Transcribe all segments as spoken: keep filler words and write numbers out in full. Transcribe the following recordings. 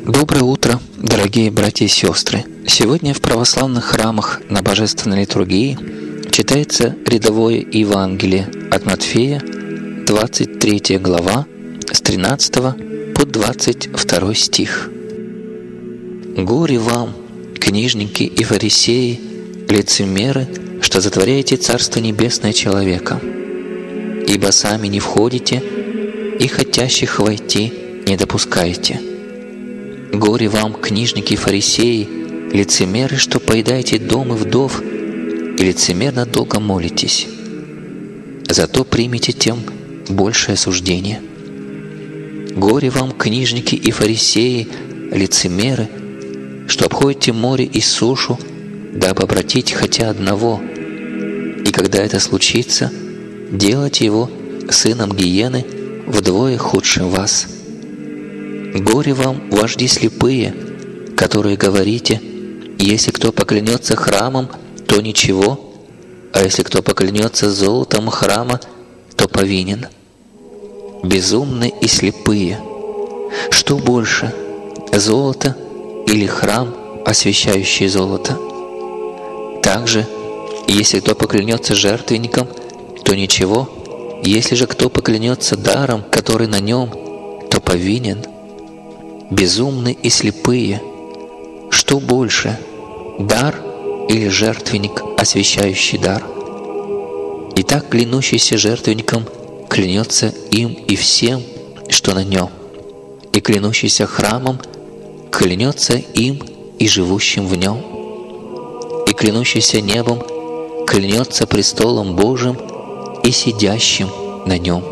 Доброе утро, дорогие братья и сестры! Сегодня в православных храмах на Божественной литургии читается рядовое Евангелие от Матфея, двадцать третья глава, с тринадцатого по двадцать второй стих. «Горе вам, книжники и фарисеи, лицемеры, что затворяете Царство Небесное человека, ибо сами не входите и хотящих войти не допускаете. Горе вам, книжники и фарисеи, лицемеры, что поедаете дом и вдов, и лицемерно долго молитесь. Зато примите тем большее осуждение. Горе вам, книжники и фарисеи, лицемеры, что обходите море и сушу, дабы обратить хотя одного, и когда это случится, делайте его сыном гиены вдвое худшим вас. Горе вам, вожди слепые, которые говорите: если кто поклянется храмом, то ничего, а если кто поклянется золотом храма, то повинен. Безумны и слепые! Что больше, золото или храм, освящающий золото? Также, если кто поклянется жертвенником, то ничего, если же кто поклянется даром, который на нем, то повинен. Безумны и слепые! Что больше, дар или жертвенник, освящающий дар? Итак, клянущийся жертвенником клянется им и всем, что на нем, и клянущийся храмом клянется им и живущим в нем, и клянущийся небом клянется престолом Божьим и сидящим на нем».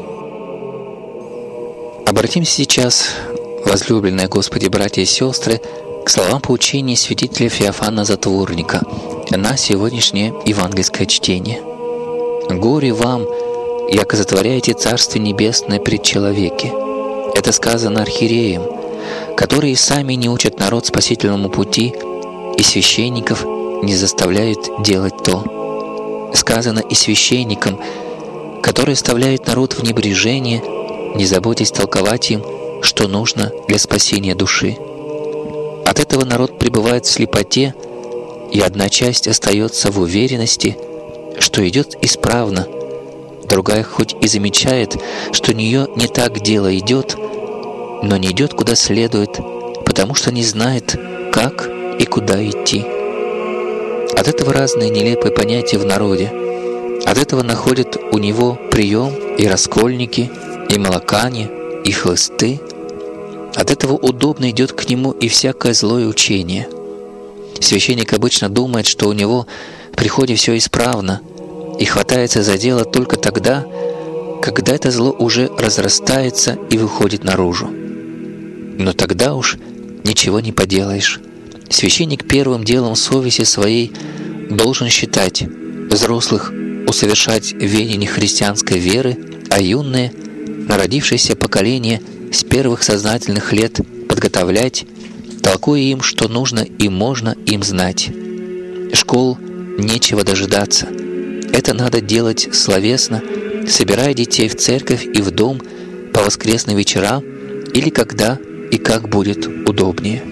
Обратимся сейчас, возлюбленные Господи братья и сестры, к словам поучения святителя Феофана Затворника на сегодняшнее евангельское чтение. «Горе вам, яко затворяете Царство Небесное пред человеки». Это сказано архиереям, которые сами не учат народ спасительному пути, и священников не заставляют делать то. Сказано и священникам, которые оставляют народ в небрежение, не заботясь толковать им, что нужно для спасения души. От этого народ пребывает в слепоте, и одна часть остается в уверенности, что идет исправно, другая хоть и замечает, что у нее не так дело идет, но не идет куда следует, потому что не знает, как и куда идти. От этого разные нелепые понятия в народе. От этого находят у него прием и раскольники, и молокане, и хлысты. От этого удобно идет к нему и всякое злое учение. Священник обычно думает, что у него в приходе все исправно, и хватается за дело только тогда, когда это зло уже разрастается и выходит наружу. Но тогда уж ничего не поделаешь. Священник первым делом совести своей должен считать взрослых усовершать ведение христианской веры, а юные, народившееся поколение с первых сознательных лет подготовлять, толкуя им, что нужно и можно им знать. Школ нечего дожидаться. Это надо делать словесно, собирая детей в церковь и в дом по воскресным вечерам или когда и как будет удобнее.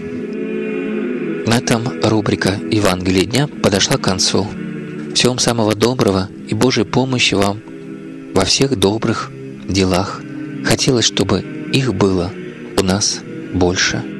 На этом рубрика «Евангелие дня» подошла к концу. Всего вам самого доброго и Божьей помощи вам во всех добрых делах. Хотелось, чтобы их было у нас больше.